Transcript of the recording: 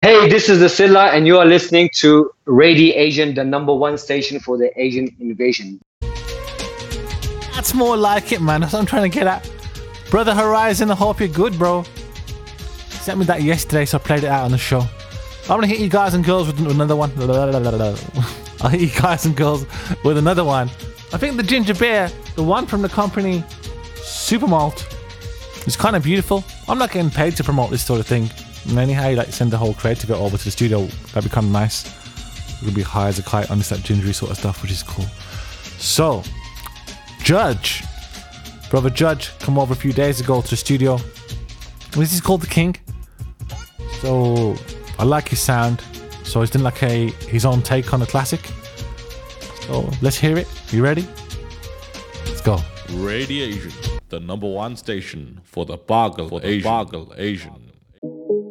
Hey, this is the Silla, and you are listening to Radio Asian, the number one station for the Asian invasion. That's more like it, man. That's what I'm trying to get at. Brother Horizon, I hope you're good, bro. Sent me that yesterday, so I played it out on the show. I'm gonna hit you guys and girls with another one. I'll hit you guys and girls with another one. I think the ginger beer, the one from the company Super Malt, is kind of beautiful. I'm not getting paid to promote this sort of thing. And anyhow, you like send the whole creative bit over to the studio, that'd be kind of nice. We're gonna be high as a kite on this that gingery sort of stuff, which is cool. So, Judge, brother Judge, come over a few days ago to the studio. This is called The King. So I like his sound. So he's done like his own take on the classic. So let's hear it. You ready? Let's go. Radiation, the number one station for the Boggle Asian.